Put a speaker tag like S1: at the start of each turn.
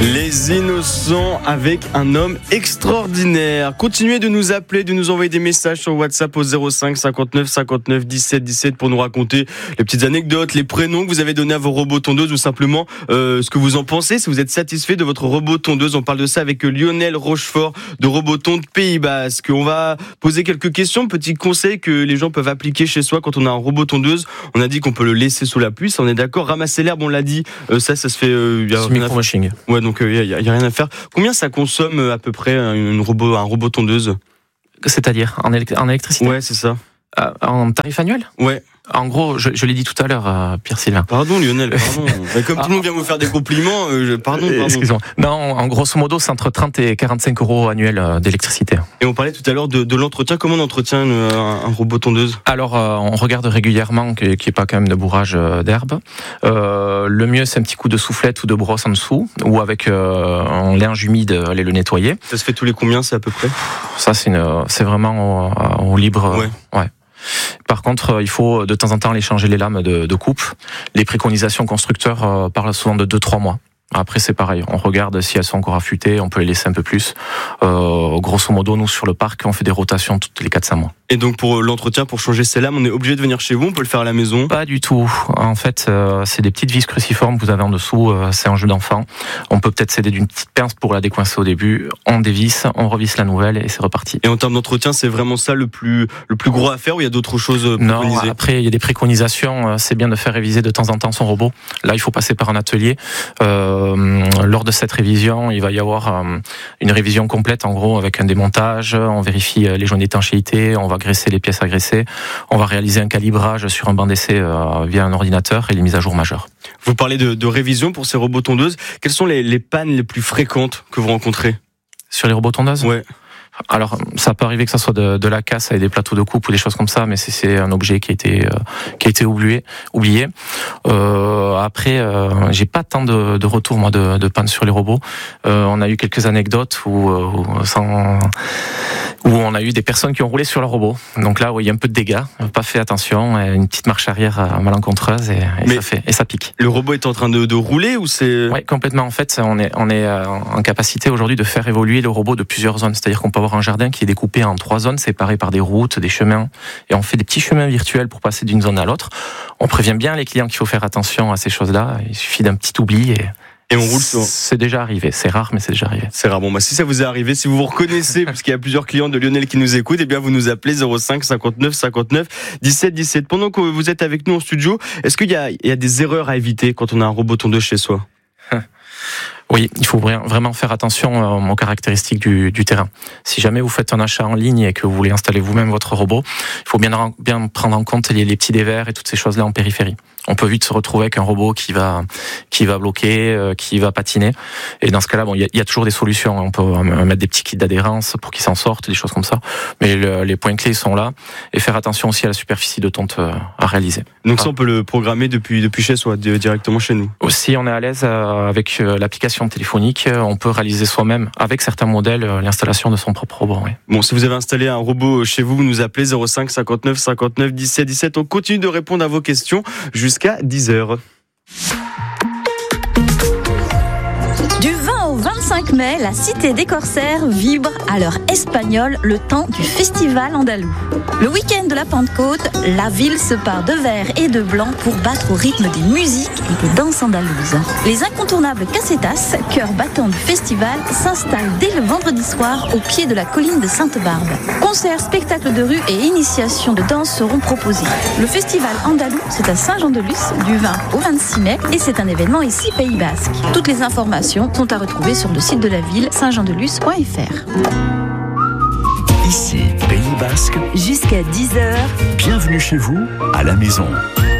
S1: Les Innocents avec un homme extraordinaire. Continuez de nous appeler, de nous envoyer des messages sur WhatsApp au 05 59 59 17 17 pour nous raconter les petites anecdotes, les prénoms que vous avez donnés à vos robots tondeuses ou simplement ce que vous en pensez, si vous êtes satisfait de votre robot tondeuse. On parle de ça avec Lionel Rochefort de Robotonde Pays Basque. On va poser quelques questions, petits conseils que les gens peuvent appliquer chez soi quand on a un robot tondeuse. On a dit qu'on peut le laisser sous la pluie, ça on est d'accord. Ramasser l'herbe, on l'a dit, ça se fait...
S2: c'est micro-mashing.
S1: Ouais, donc il y a rien à faire. Combien ça consomme à peu près un robot tondeuse?
S2: C'est-à-dire en électricité?
S1: Ouais, c'est ça.
S2: En tarif annuel?
S1: Ouais.
S2: En gros, je l'ai dit tout à l'heure, Pierre-Sylvain.
S1: Pardon Lionel, pardon. Comme tout le monde vient vous faire des compliments, pardon.
S2: Excusez-moi. Non, en grosso modo, c'est entre 30 et 45 euros annuels d'électricité.
S1: Et on parlait tout à l'heure de l'entretien. Comment on entretient un robot tondeuse?
S2: Alors, on regarde régulièrement qu'il n'y ait pas quand même de bourrage d'herbe. Le mieux, c'est un petit coup de soufflette ou de brosse en dessous, ou avec un linge humide, aller le nettoyer.
S1: Ça se fait tous les combien, c'est à peu près?
S2: Ça, c'est vraiment au libre. Ouais. Par contre, il faut de temps en temps aller changer les lames de coupe. Les préconisations constructeurs parlent souvent de 2-3 mois. Après, c'est pareil. On regarde si elles sont encore affûtées, on peut les laisser un peu plus. Grosso modo, nous, sur le parc, on fait des rotations toutes les 4-5 mois.
S1: Et donc, pour l'entretien, pour changer ces lames, on est obligé de venir chez vous? On peut le faire à la maison?
S2: Pas du tout. En fait, c'est des petites vis cruciformes que vous avez en dessous. C'est un jeu d'enfant. On peut peut-être s'aider d'une petite pince pour la décoincer au début. On dévisse, on revisse la nouvelle et c'est reparti.
S1: Et en termes d'entretien, c'est vraiment ça le plus gros à faire, ou il y a d'autres choses préconisées?
S2: Non, après, il y a des préconisations. C'est bien de faire réviser de temps en temps son robot. Là, il faut passer par un atelier. Lors de cette révision, il va y avoir une révision complète, en gros, avec un démontage. On vérifie les joints d'étanchéité, on va graisser les pièces à graisser, on va réaliser un calibrage sur un banc d'essai via un ordinateur et les mises à jour majeures.
S1: Vous parlez de révision pour ces robots tondeuses. Quelles sont les pannes les plus fréquentes que vous rencontrez?
S2: Sur les robots tondeuses? Ouais. Alors, ça peut arriver que ça soit de la casse avec des plateaux de coupe ou des choses comme ça, mais c'est un objet qui a été oublié. Après, j'ai pas tant de retours moi de panne sur les robots. On a eu quelques anecdotes où on a eu des personnes qui ont roulé sur leur robot. Donc là, il y a un peu de dégâts, pas fait attention, une petite marche arrière malencontreuse et ça pique.
S1: Le robot est en train de rouler ou c'est...
S2: Oui, complètement. En fait, on est en capacité aujourd'hui de faire évoluer le robot de plusieurs zones. C'est-à-dire qu'on peut avoir un jardin qui est découpé en 3 zones séparées par des routes, des chemins, et on fait des petits chemins virtuels pour passer d'une zone à l'autre. On prévient bien les clients qu'il faut faire attention à ces choses-là. Il suffit d'un petit oubli
S1: et on roule sur...
S2: C'est déjà arrivé. C'est rare, mais c'est déjà arrivé.
S1: C'est rare. Bon, si ça vous est arrivé, si vous vous reconnaissez, parce qu'il y a plusieurs clients de Lionel qui nous écoutent, eh bien, vous nous appelez 05 59 59 17 17. Pendant que vous êtes avec nous en studio, est-ce qu'il y a des erreurs à éviter quand on a un robot tondeuse chez soi?
S2: Oui, il faut vraiment faire attention aux caractéristiques du terrain. Si jamais vous faites un achat en ligne et que vous voulez installer vous-même votre robot, il faut bien prendre en compte les petits dévers et toutes ces choses-là en périphérie. On peut vite se retrouver avec un robot qui va bloquer, qui va patiner. Et dans ce cas-là, il y a toujours des solutions. On peut mettre des petits kits d'adhérence pour qu'ils s'en sortent, des choses comme ça. Mais les points clés sont là. Et faire attention aussi à la superficie de tonte à réaliser.
S1: Donc ça, on peut le programmer depuis chez soi, directement chez nous.
S2: Aussi, on est à l'aise avec l'application téléphonique. On peut réaliser soi-même, avec certains modèles, l'installation de son propre robot. Oui.
S1: Bon, si vous avez installé un robot chez vous, vous nous appelez 05 59 59 17 17. On continue de répondre à vos questions jusqu'à 10h.
S3: Du 20 au 25 mai, la Cité des Corsaires vibre à l'heure espagnole le temps du Festival andalou. Le week-end de la Pentecôte, la ville se part de vert et de blanc pour battre au rythme des musiques et des danses andalouses. Les incontournables casetas, cœur battant du festival, s'installent dès le vendredi soir au pied de la colline de Sainte-Barbe. Concerts, spectacles de rue et initiations de danse seront proposés. Le Festival andalou, c'est à Saint-Jean-de-Luz du 20 au 26 mai et c'est un événement ici Pays Basque. Toutes les informations sont à retrouver sur le site de la ville saintjeandeluz.fr.
S4: Ici, Pays Basque.
S3: Jusqu'à 10h.
S4: Bienvenue chez vous, à la maison.